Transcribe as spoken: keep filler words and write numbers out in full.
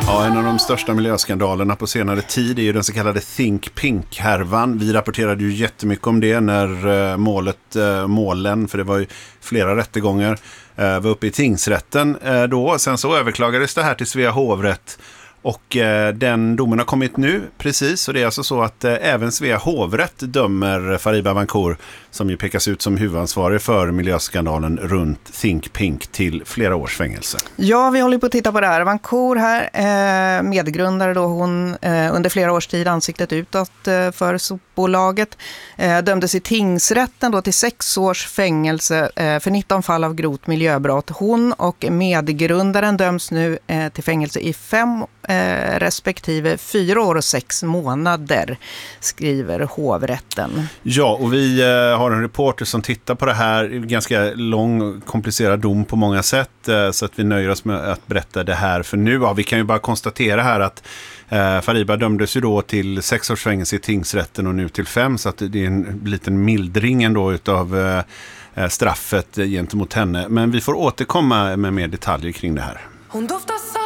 Ja, en av de största miljöskandalerna på senare tid är ju den så kallade Think Pink-härvan. Vi rapporterade ju jättemycket om det när uh, målet, uh, målen, för det var ju flera rättegångar, uh, var uppe i tingsrätten uh, då. Sen så överklagades det här till Svea hovrätt. Och eh, den domen har kommit nu, precis. Och det är alltså så att eh, även Svea hovrätt dömer Fariba Avancourt, som ju pekas ut som huvudansvarig för miljöskandalen runt Think Pink, till flera års fängelse. Ja, vi håller på att titta på det här. Avancourt här, eh, medgrundare då, hon eh, under flera års tid ansiktet utåt eh, för sopbolaget, eh, dömdes i tingsrätten då till sex års fängelse eh, för nitton fall av grovt miljöbrott. Hon och medgrundaren döms nu eh, till fängelse i fem Eh, respektive fyra år och sex månader, skriver hovrätten. Ja, och vi eh, har en reporter som tittar på det här. Ganska lång, komplicerad dom på många sätt, eh, så att vi nöjer oss med att berätta det här för nu. Ja, vi kan ju bara konstatera här att eh, Fariba dömdes ju då till sex års fängelse i tingsrätten och nu till fem, så att det är en liten mildring ändå utav eh, straffet gentemot henne. Men vi får återkomma med mer detaljer kring det här. Hon doftar